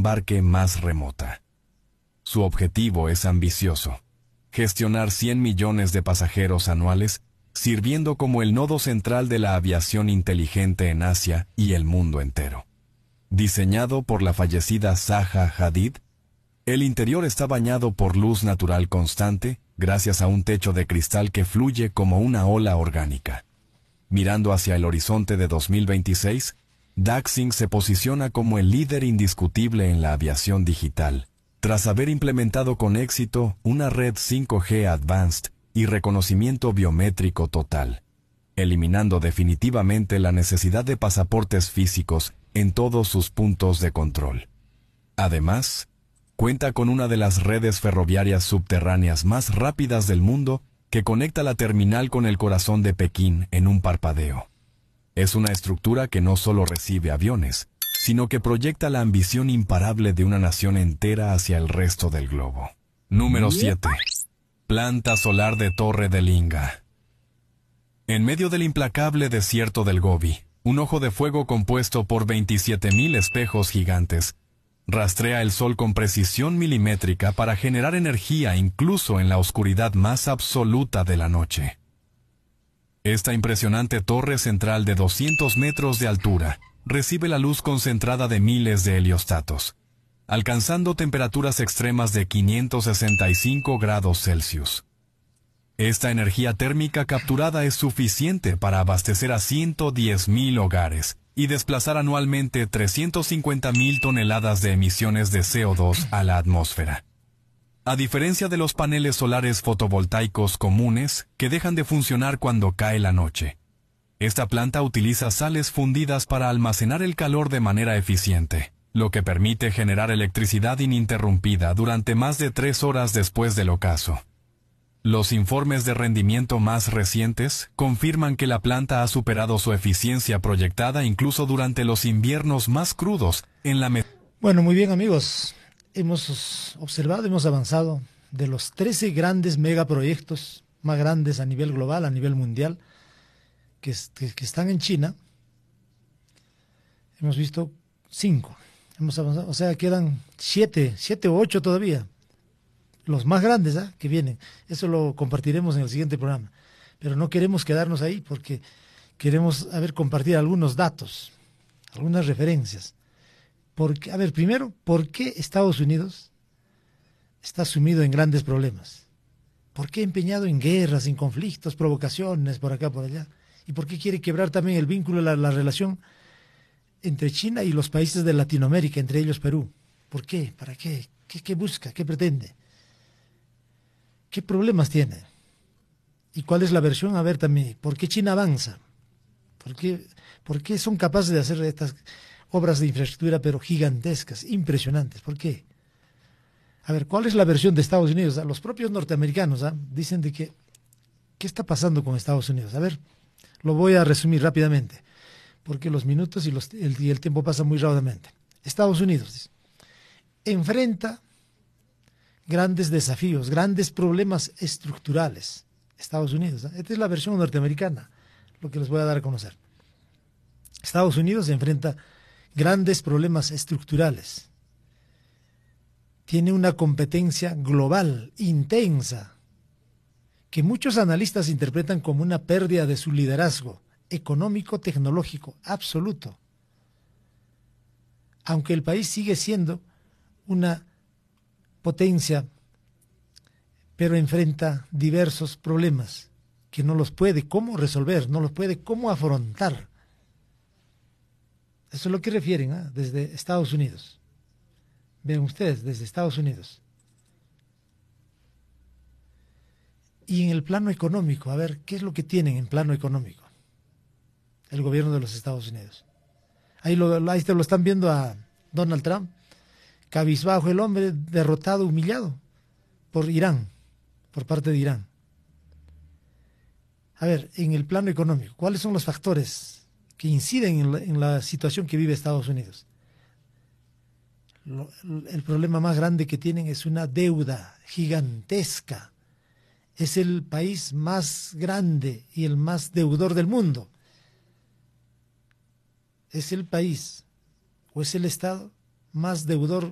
embarque más remota. Su objetivo es ambicioso: gestionar 100 millones de pasajeros anuales, sirviendo como el nodo central de la aviación inteligente en Asia y el mundo entero. Diseñado por la fallecida Zaha Hadid, el interior está bañado por luz natural constante, gracias a un techo de cristal que fluye como una ola orgánica. Mirando hacia el horizonte de 2026, Daxing se posiciona como el líder indiscutible en la aviación digital, tras haber implementado con éxito una red 5G Advanced y reconocimiento biométrico total, eliminando definitivamente la necesidad de pasaportes físicos en todos sus puntos de control. Además, cuenta con una de las redes ferroviarias subterráneas más rápidas del mundo que conecta la terminal con el corazón de Pekín en un parpadeo. Es una estructura que no solo recibe aviones, sino que proyecta la ambición imparable de una nación entera hacia el resto del globo. Número 7. Planta solar de Torre del Inga. En medio del implacable desierto del Gobi, un ojo de fuego compuesto por 27.000 espejos gigantes rastrea el sol con precisión milimétrica para generar energía incluso en la oscuridad más absoluta de la noche. Esta impresionante torre central de 200 metros de altura recibe la luz concentrada de miles de heliostatos, alcanzando temperaturas extremas de 565 grados Celsius. Esta energía térmica capturada es suficiente para abastecer a 110.000 hogares y desplazar anualmente 350.000 toneladas de emisiones de CO2 a la atmósfera. A diferencia de los paneles solares fotovoltaicos comunes que dejan de funcionar cuando cae la noche, esta planta utiliza sales fundidas para almacenar el calor de manera eficiente, lo que permite generar electricidad ininterrumpida durante más de 3 horas después del ocaso. Los informes de rendimiento más recientes confirman que la planta ha superado su eficiencia proyectada incluso durante los inviernos más crudos en la Bueno, muy bien, amigos. Hemos observado, hemos avanzado de los 13 grandes megaproyectos más grandes a nivel global, a nivel mundial, que están en China. Hemos visto 5. Hemos avanzado, o sea, quedan 7 o 8 todavía. Los más grandes que vienen. Eso lo compartiremos en el siguiente programa. Pero no queremos quedarnos ahí porque queremos compartir algunos datos, algunas referencias. Porque, primero, ¿por qué Estados Unidos está sumido en grandes problemas? ¿Por qué empeñado en guerras, en conflictos, provocaciones por acá, por allá? ¿Y por qué quiere quebrar también el vínculo, la relación entre China y los países de Latinoamérica, entre ellos Perú? ¿Por qué? ¿Para qué? ¿Qué busca? ¿Qué pretende? ¿Qué problemas tiene? ¿Y cuál es la versión? También, ¿por qué China avanza? ¿Por qué son capaces de hacer estas obras de infraestructura, pero gigantescas, impresionantes? ¿Por qué? ¿Cuál es la versión de Estados Unidos? Los propios norteamericanos dicen de que, ¿qué está pasando con Estados Unidos? Lo voy a resumir rápidamente, porque los minutos y el tiempo pasan muy rápidamente. Estados Unidos enfrenta grandes desafíos, grandes problemas estructurales. Estados Unidos, esta es la versión norteamericana, lo que les voy a dar a conocer. Estados Unidos enfrenta grandes problemas estructurales. Tiene una competencia global, intensa, que muchos analistas interpretan como una pérdida de su liderazgo económico, tecnológico, absoluto. Aunque el país sigue siendo una potencia, pero enfrenta diversos problemas que no los puede cómo resolver, no los puede cómo afrontar. Eso es lo que refieren desde Estados Unidos. Ven ustedes, desde Estados Unidos. Y en el plano económico, ¿qué es lo que tienen en plano económico? El gobierno de los Estados Unidos. Ahí te lo están viendo a Donald Trump, cabizbajo el hombre, derrotado, humillado por Irán, por parte de Irán. En el plano económico, ¿cuáles son los factores que inciden en la situación que vive Estados Unidos? El problema más grande que tienen es una deuda gigantesca. Es el país más grande y el más deudor del mundo. Es el país o es el Estado más deudor